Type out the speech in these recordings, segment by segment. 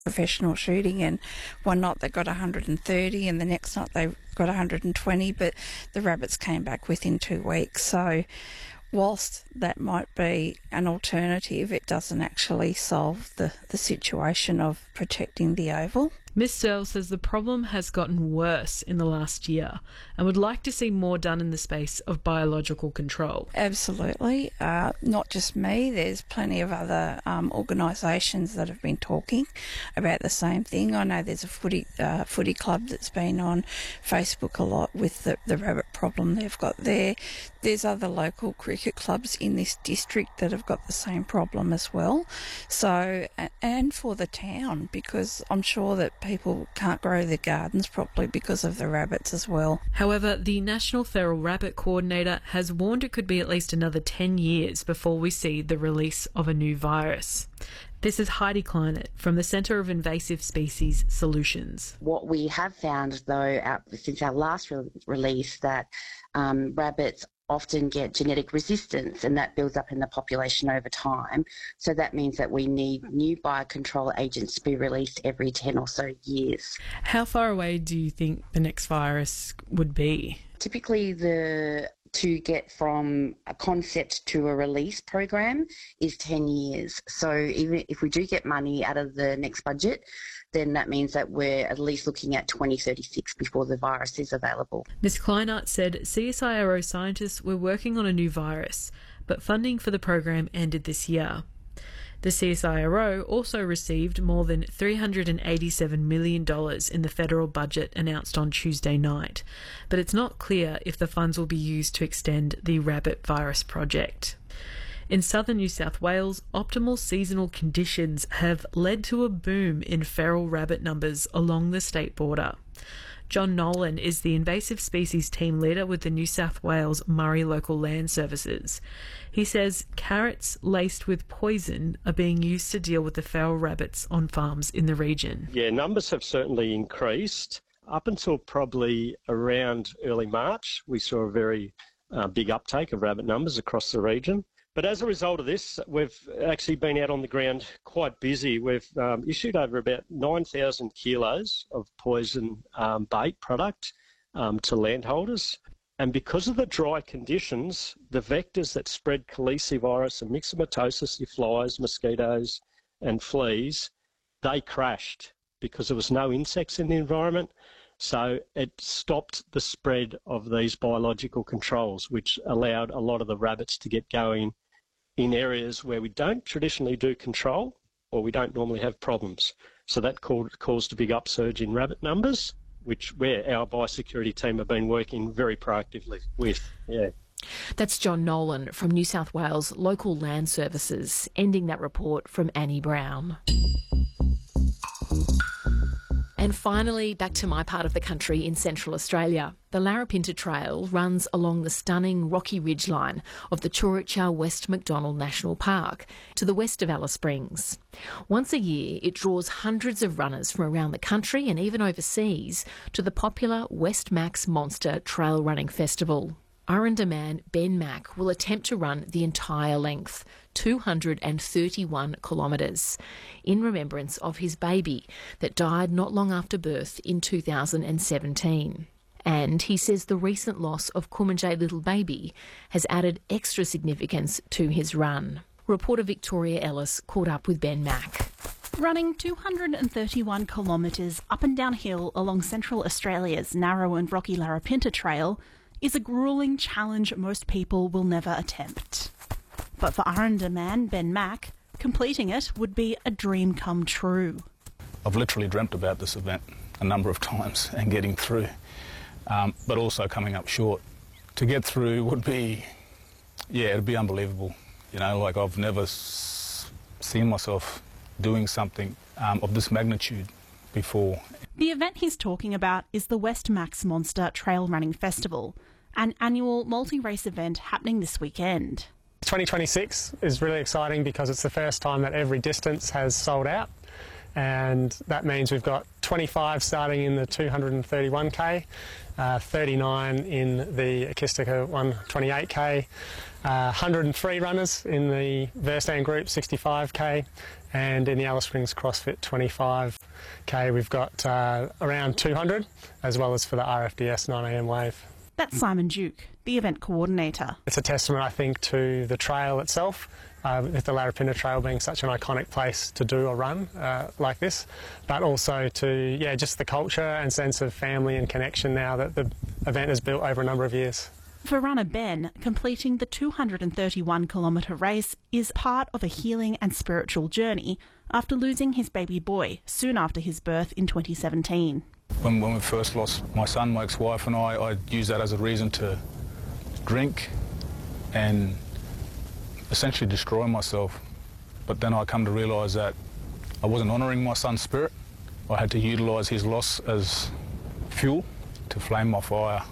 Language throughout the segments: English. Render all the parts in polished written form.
professional shooting, and one night they got 130 and the next night they got 120, but the rabbits came back within 2 weeks. So whilst that might be an alternative, it doesn't actually solve the situation of protecting the oval. Ms Searle says the problem has gotten worse in the last year and would like to see more done in the space of biological control. Absolutely. Not just me, there's plenty of other organisations that have been talking about the same thing. I know there's a footy club that's been on Facebook a lot with the rabbit problem they've got there. There's other local cricket clubs in this district that have got the same problem as well. So, and for the town, because I'm sure that people can't grow their gardens properly because of the rabbits as well. However, the National Feral Rabbit Coordinator has warned it could be at least another 10 years before we see the release of a new virus. This is Heidi Kleinert from the Centre of Invasive Species Solutions. What we have found, though, since our last release, that rabbits often get genetic resistance, and that builds up in the population over time. So that means that we need new biocontrol agents to be released every 10 or so years. How far away do you think the next virus would be? Typically, to get from a concept to a release program is 10 years. So even if we do get money out of the next budget, then that means that we're at least looking at 2036 before the virus is available. Ms Kleinert said CSIRO scientists were working on a new virus, but funding for the program ended this year. The CSIRO also received more than $387 million in the federal budget announced on Tuesday night, but it's not clear if the funds will be used to extend the rabbit virus project. In southern New South Wales, optimal seasonal conditions have led to a boom in feral rabbit numbers along the state border. John Nolan is the invasive species team leader with the New South Wales Murray Local Land Services. He says carrots laced with poison are being used to deal with the feral rabbits on farms in the region. Yeah, numbers have certainly increased. Up until probably around early March, we saw a very big uptake of rabbit numbers across the region. But as a result of this, we've actually been out on the ground quite busy. We've issued over about 9,000 kilos of poison bait product to landholders. And because of the dry conditions, the vectors that spread calicivirus and myxomatosis, your flies, mosquitoes and fleas, they crashed because there was no insects in the environment. So it stopped the spread of these biological controls, which allowed a lot of the rabbits to get going in areas where we don't traditionally do control or we don't normally have problems. So that caused a big upsurge in rabbit numbers, where our biosecurity team have been working very proactively with. Yeah. That's John Nolan from New South Wales Local Land Services, ending that report from Annie Brown. And finally, back to my part of the country in Central Australia. The Larapinta Trail runs along the stunning rocky ridgeline of the Churruca West Macdonald National Park to the west of Alice Springs. Once a year, it draws hundreds of runners from around the country and even overseas to the popular West Max Monster Trail Running Festival. Aranda man Ben Mack will attempt to run the entire length, 231 kilometres, in remembrance of his baby that died not long after birth in 2017. And he says the recent loss of Kumanjay Little Baby has added extra significance to his run. Reporter Victoria Ellis caught up with Ben Mack. Running 231 kilometres up and down hill along Central Australia's narrow and rocky Larapinta Trail is a gruelling challenge most people will never attempt. But for Aranda man Ben Mack, completing it would be a dream come true. I've literally dreamt about this event a number of times and getting through, but also coming up short. To get through would be, it'd be unbelievable. You know, like I've never seen myself doing something of this magnitude before. The event he's talking about is the West Max Monster Trail Running Festival, an annual multi-race event happening this weekend. 2026 is really exciting because it's the first time that every distance has sold out, and that means we've got 25 starting in the 231k, 39 in the Akistica 128k, 103 runners in the Verstan group 65k, and in the Alice Springs CrossFit 25k we've got around 200, as well as for the RFDS 9am wave. That's Simon Duke, the event coordinator. It's a testament, I think, to the trail itself, with the Larapinta Trail being such an iconic place to do a run like this, but also to, just the culture and sense of family and connection now that the event has built over a number of years. For runner Ben, completing the 231-kilometre race is part of a healing and spiritual journey after losing his baby boy soon after his birth in 2017. When we first lost my son, my ex-wife and I used that as a reason to drink and essentially destroy myself. But then I come to realise that I wasn't honouring my son's spirit. I had to utilise his loss as fuel to flame my fire.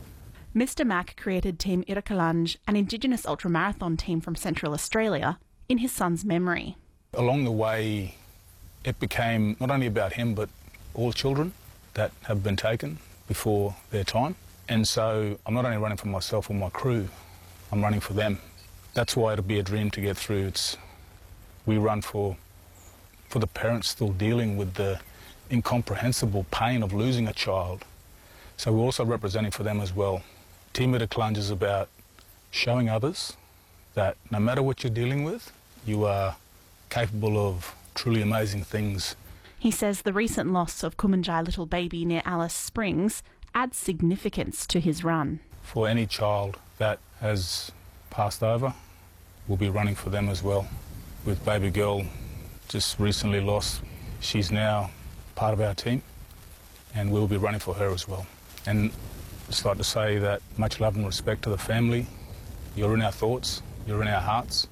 Mr Mack created Team Irakalanj, an Indigenous ultramarathon team from Central Australia, in his son's memory. Along the way, it became not only about him, but all children that have been taken before their time. And so I'm not only running for myself or my crew, I'm running for them. That's why it'll be a dream to get through. We run for the parents still dealing with the incomprehensible pain of losing a child. So we're also representing for them as well. Team Irakalanj is about showing others that no matter what you're dealing with, you are capable of truly amazing things. He says the recent loss of Kumanjai little baby near Alice Springs adds significance to his run. For any child that has passed over, we'll be running for them as well. With baby girl just recently lost, she's now part of our team and we'll be running for her as well. And I'd like to say that much love and respect to the family. You're in our thoughts, you're in our hearts,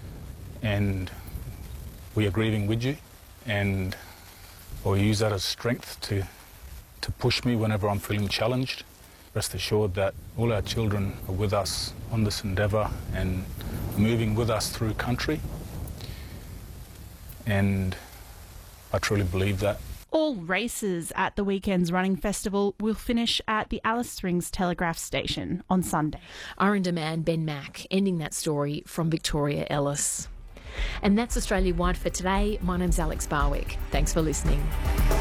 and we are grieving with you, and I'll use that as strength to push me whenever I'm feeling challenged. Rest assured that all our children are with us on this endeavour and moving with us through country, and I truly believe that. All races at the weekend's running festival will finish at the Alice Springs Telegraph Station on Sunday. Aranda man Ben Mack ending that story from Victoria Ellis. And that's Australia Wide for today. My name's Alex Barwick. Thanks for listening.